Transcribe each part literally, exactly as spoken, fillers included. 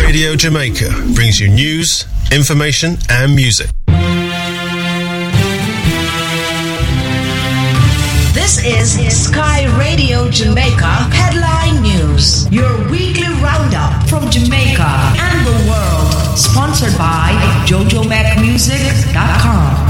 Radio Jamaica brings you news, information and music. This is Sky Radio Jamaica Headline News, your weekly roundup from Jamaica and the world, sponsored by Jojo Mac Music dot com.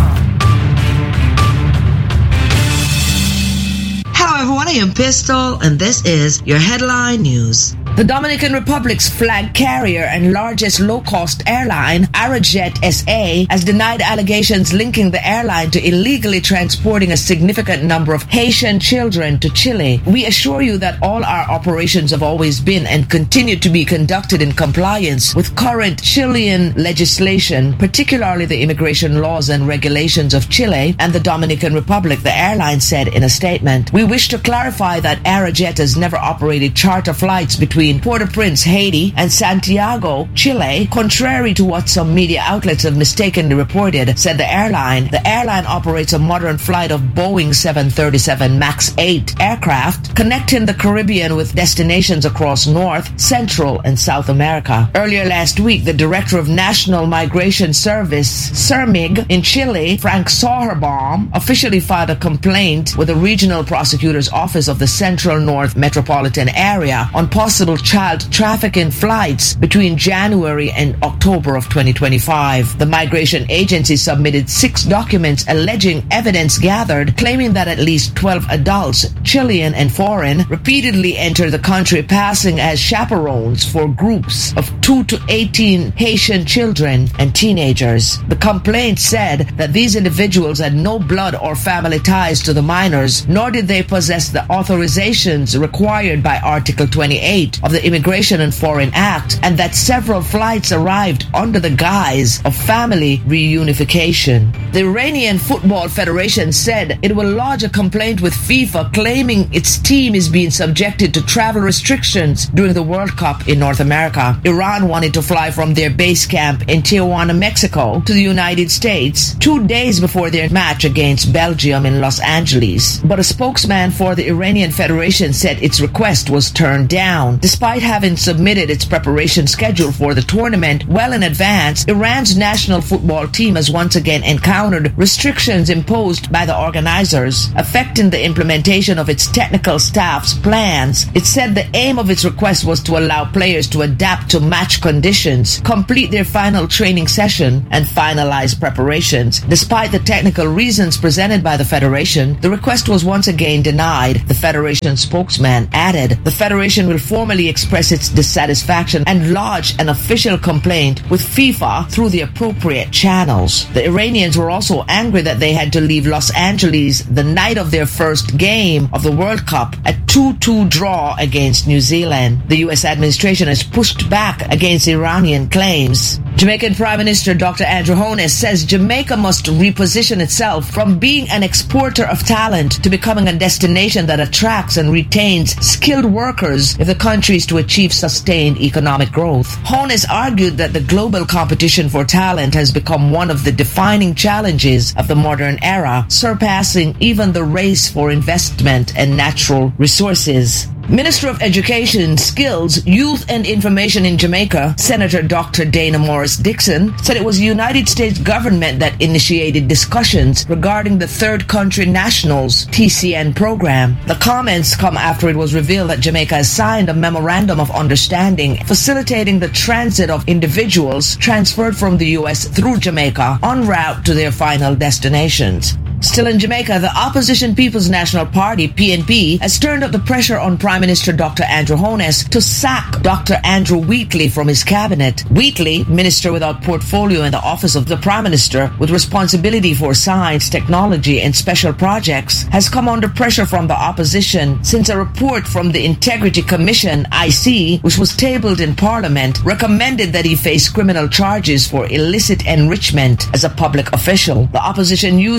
Hello everyone, I am Pistol and this is your Headline News. The Dominican Republic's flag carrier and largest low-cost airline, Arajet S A, has denied allegations linking the airline to illegally transporting a significant number of Haitian children to Chile. We assure you that all our operations have always been and continue to be conducted in compliance with current Chilean legislation, particularly the immigration laws and regulations of Chile and the Dominican Republic, the airline said in a statement. We wish to clarify that Arajet has never operated charter flights between Port-au-Prince, Haiti, and Santiago, Chile, contrary to what some media outlets have mistakenly reported, said the airline. The airline operates a modern flight of Boeing seven thirty-seven MAX eight aircraft, connecting the Caribbean with destinations across North, Central, and South America. Earlier last week, the Director of National Migration Service, CERMIG, in Chile, Frank Sauerbaum, officially filed a complaint with the Regional Prosecutor's Office of the Central North Metropolitan Area on possible child trafficking flights between January and October of twenty twenty-five. The migration agency submitted six documents alleging evidence gathered, claiming that at least twelve adults, Chilean and foreign, repeatedly entered the country passing as chaperones for groups of two to eighteen Haitian children and teenagers. The complaint said that these individuals had no blood or family ties to the minors, nor did they possess the authorizations required by Article twenty-eight of the Immigration and Foreign Act, and that several flights arrived under the guise of family reunification. The Iranian Football Federation said it will lodge a complaint with FIFA claiming its team is being subjected to travel restrictions during the World Cup in North America. Iran wanted to fly from their base camp in Tijuana, Mexico to the United States two days before their match against Belgium in Los Angeles, but a spokesman for the Iranian Federation said its request was turned down. Despite having submitted its preparation schedule for the tournament well in advance, Iran's national football team has once again encountered restrictions imposed by the organizers, affecting the implementation of its technical staff's plans. It said the aim of its request was to allow players to adapt to match conditions, complete their final training session, and finalize preparations. Despite the technical reasons presented by the Federation, the request was once again denied. The Federation spokesman added, the Federation will formally express its dissatisfaction and lodge an official complaint with FIFA through the appropriate channels. The Iranians were also angry that they had to leave Los Angeles the night of their first game of the World Cup, a two two draw against New Zealand. The U S administration has pushed back against Iranian claims. Jamaican Prime Minister Doctor Andrew Holness says Jamaica must reposition itself from being an exporter of talent to becoming a destination that attracts and retains skilled workers if the country is to achieve sustained economic growth. Holness argued that the global competition for talent has become one of the defining challenges of the modern era, surpassing even the race for investment and natural resources. Minister of Education, Skills, Youth and Information in Jamaica, Senator Doctor Dana Morris Dixon, said it was the United States government that initiated discussions regarding the Third Country Nationals T C N program. The comments come after it was revealed that Jamaica has signed a memorandum of understanding facilitating the transit of individuals transferred from the U S through Jamaica en route to their final destinations. Still in Jamaica, the opposition People's National Party, P N P, has turned up the pressure on Prime Minister Doctor Andrew Holness to sack Doctor Andrew Wheatley from his cabinet. Wheatley, minister without portfolio in the office of the Prime Minister with responsibility for science, technology, and special projects, has come under pressure from the opposition since a report from the Integrity Commission, I C, which was tabled in Parliament, recommended that he face criminal charges for illicit enrichment as a public official. The opposition used a media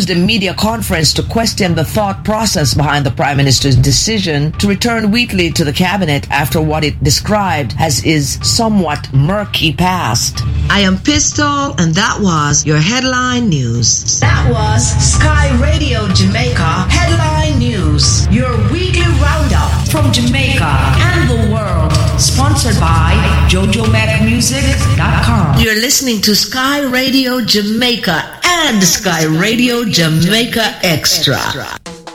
media conference to question the thought process behind the Prime Minister's decision to return Wheatley to the cabinet after what it described as his somewhat murky past. I am Pistol, and that was your headline news. That was Sky Radio Jamaica Headline News, your weekly roundup from Jamaica and the world, sponsored by Jojo Mac Music dot com. You're listening to Sky Radio Jamaica and Sky Radio Jamaica Extra.